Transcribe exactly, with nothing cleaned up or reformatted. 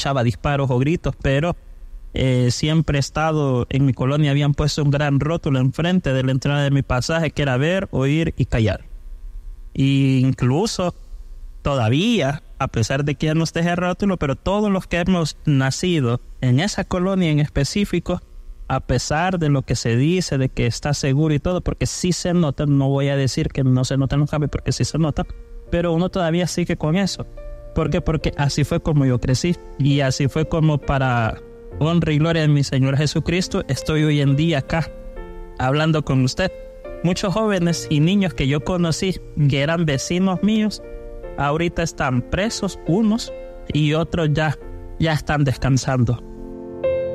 escuchaba disparos o gritos, pero eh, siempre he estado en mi colonia, habían puesto un gran rótulo enfrente de la entrada de mi pasaje que era ver, oír y callar. Y incluso todavía, a pesar de que ya no esté ese rótulo, pero todos los que hemos nacido en esa colonia en específico, a pesar de lo que se dice, de que está seguro y todo, porque sí se nota, no voy a decir que no se nota en los cambios, porque sí se nota, pero uno todavía sigue con eso. ¿Por qué? Porque así fue como yo crecí, y así fue como, para honra y gloria de mi Señor Jesucristo, estoy hoy en día acá, hablando con usted. Muchos jóvenes y niños que yo conocí, que eran vecinos míos, ahorita están presos unos, y otros ya, ya están descansando.